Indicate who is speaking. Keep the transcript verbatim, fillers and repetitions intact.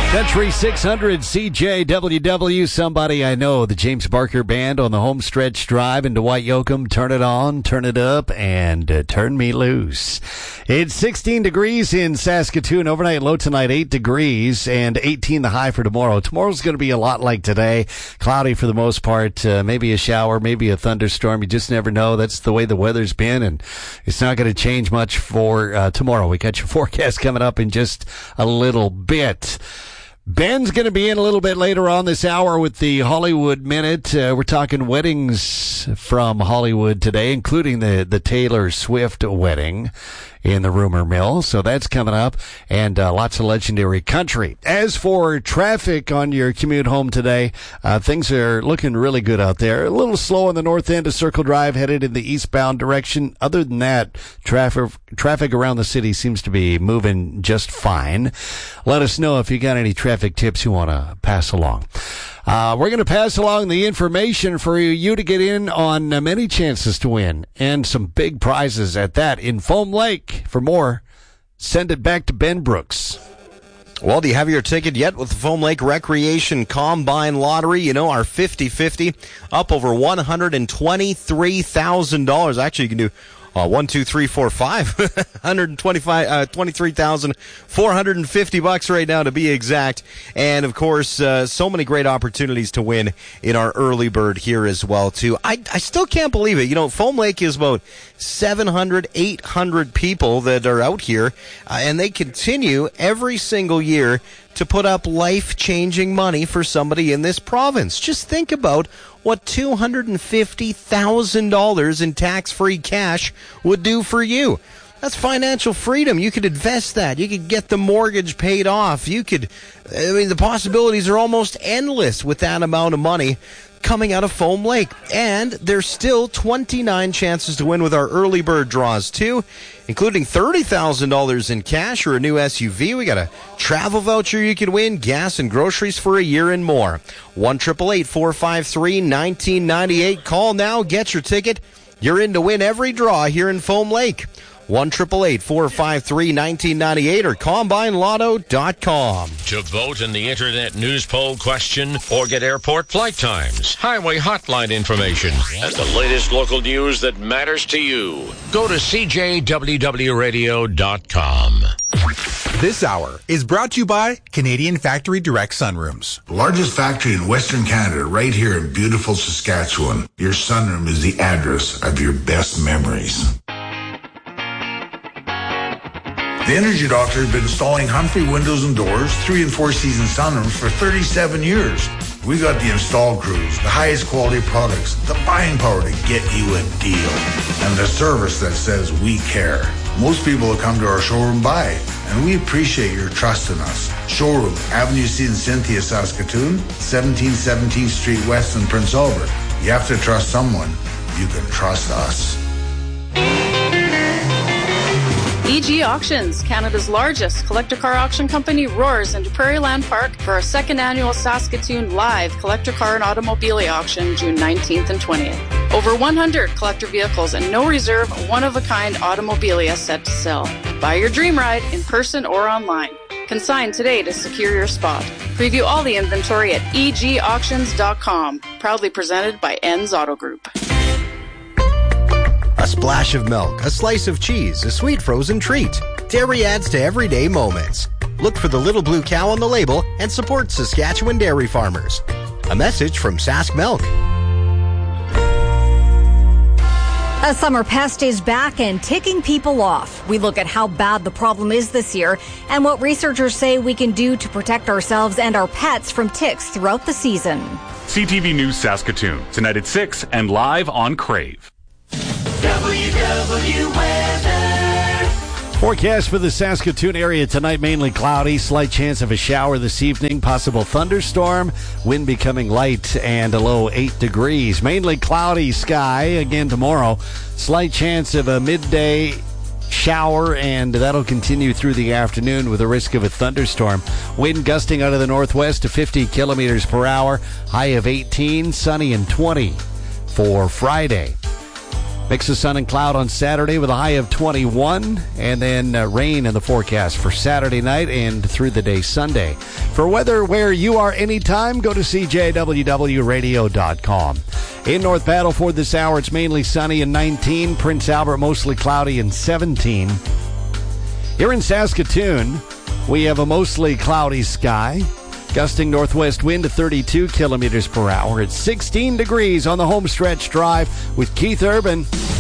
Speaker 1: Country six hundred C J W W, Somebody I Know, the James Barker Band on the home stretch drive into White Yoakum. Turn it on, turn it up, and uh, turn me loose. It's sixteen degrees in Saskatoon. Overnight low tonight, eight degrees, and eighteen the high for tomorrow. Tomorrow's going to be a lot like today. Cloudy for the most part, uh, maybe a shower, maybe a thunderstorm. You just never know. That's the way the weather's been, and it's not going to change much for uh, tomorrow. We got your forecast coming up in just a little bit. Ben's going to be in a little bit later on this hour with the Hollywood Minute. Uh, we're talking weddings from Hollywood today, including the, the Taylor Swift wedding in the rumor mill. So that's coming up, and uh, lots of legendary country. As for traffic on your commute home today, uh, things are looking really good out there. A little slow on the north end of Circle Drive, headed in the eastbound direction. Other than that, traffic traffic around the city seems to be moving just fine. Let us know if you got any traffic tips you want to pass along. Uh, we're going to pass along the information for you to get in on uh, many chances to win and some big prizes at that in Foam Lake. For more, send it back to Ben Brooks.
Speaker 2: Well, do you have your ticket yet with the Foam Lake Recreation Combine Lottery? You know, our fifty-fifty up over one hundred twenty-three thousand dollars. Actually, you can do Uh, one, two, three, four, five. one hundred twenty-five, uh, twenty-three thousand four hundred fifty bucks right now to be exact. And of course, uh, so many great opportunities to win in our early bird here as well too. I, I still can't believe it. You know, Foam Lake is about seven hundred, eight hundred people that are out here, uh, and they continue every single year to put up life-changing money for somebody in this province. Just think about what two hundred fifty thousand dollars in tax-free cash would do for you. That's financial freedom. You could invest that. You could get the mortgage paid off. You could, I mean, the possibilities are almost endless with that amount of money coming out of Foam Lake. And there's still twenty-nine chances to win with our early bird draws, too, including thirty thousand dollars in cash or a new S U V. We got a travel voucher you could win, gas and groceries for a year and more. one eight eight eight, four five three, one nine nine eight. Call now, get your ticket. You're in to win every draw here in Foam Lake. one eight eight eight, four five three, one nine nine eight or combine lotto dot com.
Speaker 3: To vote in the Internet News Poll question or get airport flight times, highway hotline information, and the latest local news that matters to you, go to C J W W radio dot com.
Speaker 4: This hour is brought to you by Canadian Factory Direct Sunrooms.
Speaker 5: The largest factory in Western Canada, right here in beautiful Saskatchewan. Your sunroom is the address of your best memories. The Energy Doctor has been installing Humphrey windows and doors, three and four season sunrooms for thirty-seven years. We got the install crews, the highest quality products, the buying power to get you a deal, and the service that says we care. Most people will come to our showroom buy, and we appreciate your trust in us. Showroom, Avenue C in Cynthia, Saskatoon, seventeen seventeenth Street West in Prince Albert. You have to trust someone. You can trust us.
Speaker 6: E G Auctions, Canada's largest collector car auction company, roars into Prairie Land Park for our second annual Saskatoon Live Collector Car and Automobile Auction, June nineteenth and twentieth. Over one hundred collector vehicles and no reserve, one-of-a-kind automobilia set to sell. Buy your dream ride in person or online. Consign today to secure your spot. Preview all the inventory at e g auctions dot com. Proudly presented by Enns Auto Group.
Speaker 2: A splash of milk, a slice of cheese, a sweet frozen treat. Dairy adds to everyday moments. Look for the little blue cow on the label and support Saskatchewan dairy farmers. A message from Sask Milk.
Speaker 7: A summer pest is back and ticking people off. We look at how bad the problem is this year and what researchers say we can do to protect ourselves and our pets from ticks throughout the season.
Speaker 8: C T V News Saskatoon, tonight at six and live on Crave.
Speaker 9: W W Weather.
Speaker 1: Forecast for the Saskatoon area tonight, mainly cloudy, slight chance of a shower this evening, possible thunderstorm, wind becoming light and a low eight degrees. Mainly cloudy sky again tomorrow, slight chance of a midday shower, and that'll continue through the afternoon with a risk of a thunderstorm. Wind gusting out of the northwest to fifty kilometers per hour, high of eighteen, sunny and twenty for Friday. Mix of sun and cloud on Saturday with a high of twenty-one, and then uh, rain in the forecast for Saturday night and through the day Sunday. For weather where you are anytime, go to C J W W radio dot com. In North Battleford this hour, it's mainly sunny and nineteen. Prince Albert, mostly cloudy and seventeen. Here in Saskatoon, we have a mostly cloudy sky. Gusting northwest wind to thirty-two kilometers per hour. It's sixteen degrees on the Homestretch Drive with Keith Urban.